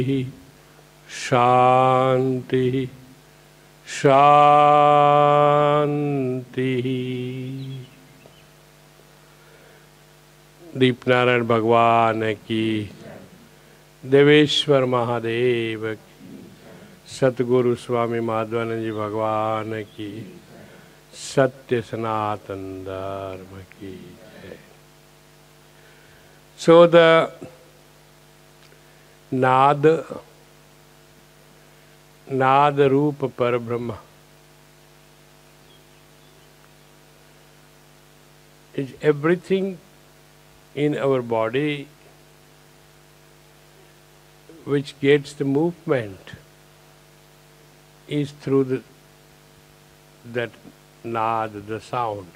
शांति शांति। दीपनारायण भगवान की, देवेश्वर महादेव की, सतगुरु स्वामी माधवानंद जी भगवान की, सत्य सनातन धर्म की जय। So the नाद रूप पर ब्रह्म is everything in our body which gets the movement is through that nad, the sound.